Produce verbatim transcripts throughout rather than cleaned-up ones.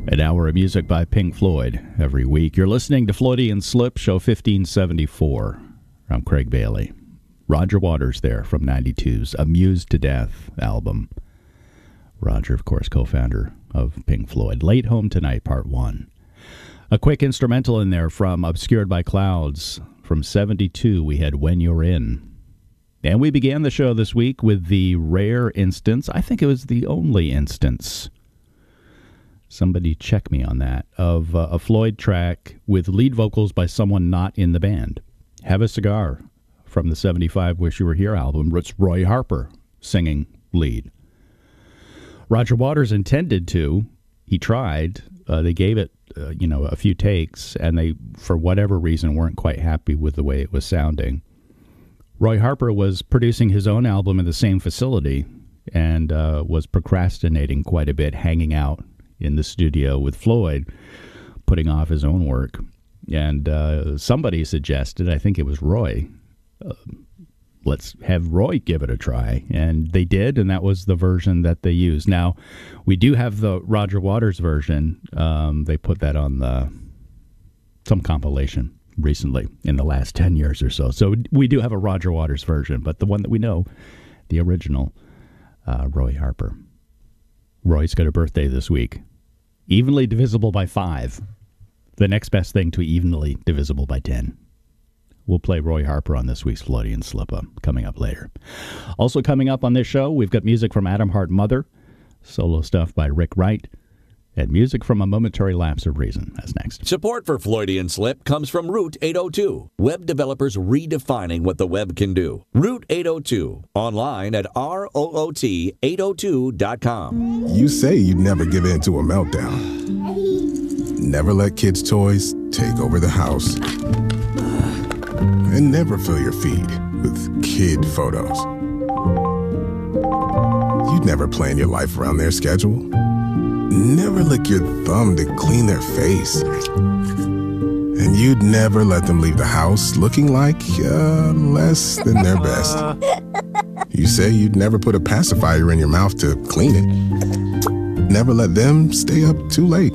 An hour of music by Pink Floyd every week. You're listening to Floydian Slip, show fifteen seventy-four. I'm Craig Bailey. Roger Waters there from ninety-two's Amused to Death album. Roger, of course, co-founder of Pink Floyd. Late Home Tonight, Part one. A quick instrumental in there from Obscured by Clouds. From seventy-two, we had When You're In. And we began the show this week with the rare instance, I think it was the only instance, somebody check me on that, of uh, a Floyd track with lead vocals by someone not in the band. Have a Cigar from the seventy-five Wish You Were Here album. It's Roy Harper singing lead. Roger Waters intended to. He tried. Uh, they gave it, uh, you know, a few takes, and they, for whatever reason, weren't quite happy with the way it was sounding. Roy Harper was producing his own album in the same facility and uh, was procrastinating quite a bit, hanging out in the studio with Floyd, putting off his own work. And uh, somebody suggested, I think it was Roy, uh, let's have Roy give it a try. And they did, and that was the version that they used. Now, we do have the Roger Waters version. Um, they put that on the some compilation recently in the last ten years or so. So we do have a Roger Waters version, but the one that we know, the original, uh, Roy Harper. Roy's got a birthday this week. Evenly divisible by five. The next best thing to evenly divisible by ten. We'll play Roy Harper on this week's Floydian Slip-Up coming up later. Also coming up on this show, we've got music from Atom Heart Mother, solo stuff by Rick Wright, and music from A Momentary Lapse of Reason. That's next. Support for Floydian Slip comes from Root eight oh two, web developers redefining what the web can do. Root eight oh two, online at R O O T eight oh two dot com. You say you'd never give in to a meltdown. Never let kids' toys take over the house. And never fill your feed with kid photos. You'd never plan your life around their schedule. Never lick your thumb to clean their face. And you'd never let them leave the house looking like uh, less than their best. You say you'd never put a pacifier in your mouth to clean it. Never let them stay up too late.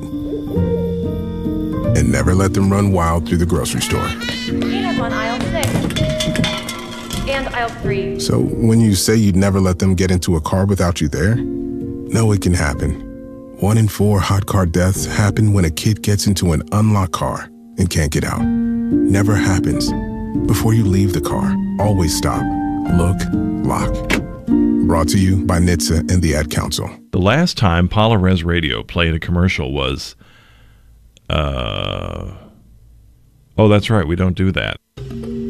And never let them run wild through the grocery store. Peanut on aisle six. And aisle three. So when you say you'd never let them get into a car without you there, no, it can happen. One in four hot car deaths happen when a kid gets into an unlocked car and can't get out. Never happens. Before you leave the car, always stop, look, lock. Brought to you by N H T S A and the Ad Council. The last time Polares Radio played a commercial was, uh, oh, that's right, we don't do that.